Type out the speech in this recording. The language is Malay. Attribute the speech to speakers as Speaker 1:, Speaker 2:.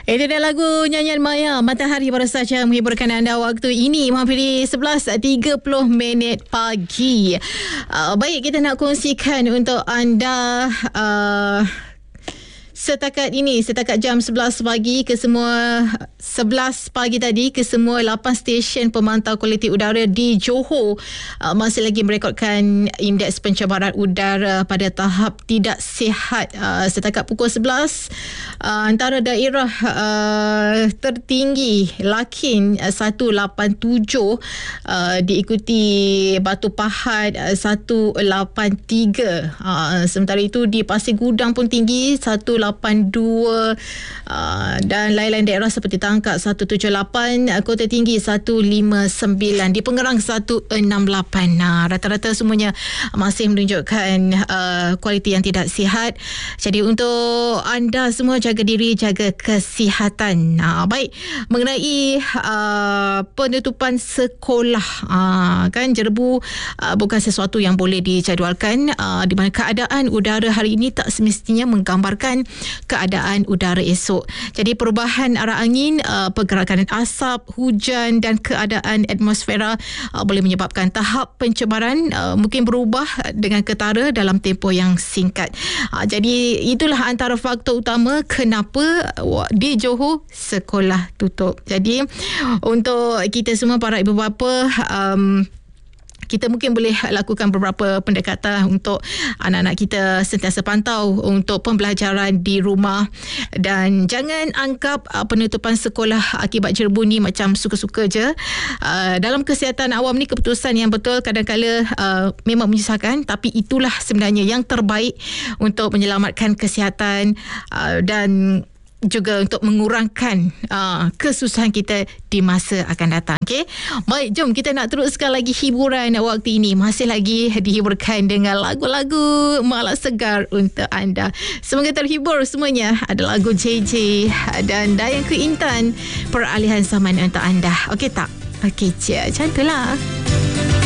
Speaker 1: Itu dia lagu nyanyian Maya Matahari baru saja menghiburkan anda waktu ini menghampiri 11.30 pagi. Baik, kita nak kongsikan untuk anda setakat jam 11 pagi ke semua 11 pagi tadi ke semua 8 stesen pemantau kualiti udara di Johor masih lagi merekodkan indeks pencemaran udara pada tahap tidak sihat. Setakat pukul 11 antara daerah tertinggi Lakin 187 diikuti Batu Pahat 183. Sementara itu di Pasir Gudang pun tinggi 182 dan lain-lain daerah seperti Tangkak 178, Kota Tinggi 159, di Pengerang 168. Rata-rata semuanya masih menunjukkan kualiti yang tidak sihat. Jadi untuk anda semua jaga diri, jaga kesihatan. Baik, mengenai penutupan sekolah, kan jerebu bukan sesuatu yang boleh dijadualkan, di mana keadaan udara hari ini tak semestinya menggambarkan keadaan udara esok. Jadi perubahan arah angin, pergerakan asap, hujan dan keadaan atmosfera boleh menyebabkan tahap pencemaran mungkin berubah dengan ketara dalam tempoh yang singkat. Jadi itulah antara faktor utama kenapa di Johor sekolah tutup. Jadi untuk kita semua para ibu bapa, kita mungkin boleh lakukan beberapa pendekatan untuk anak-anak kita sentiasa pantau untuk pembelajaran di rumah, dan jangan anggap penutupan sekolah akibat jerebu ni macam suka-suka je. Dalam kesihatan awam ni, keputusan yang betul kadang-kala memang menyusahkan, tapi itulah sebenarnya yang terbaik untuk menyelamatkan kesihatan dan juga untuk mengurangkan kesusahan kita di masa akan datang. Okay? Baik, jom kita nak teruskan lagi hiburan waktu ini. Masih lagi dihiburkan dengan lagu-lagu malas segar untuk anda. Semoga terhibur semuanya. Ada lagu JJ dan Dayang Ke Intan, peralihan zaman untuk anda. Okey tak? Okey je, macam itulah.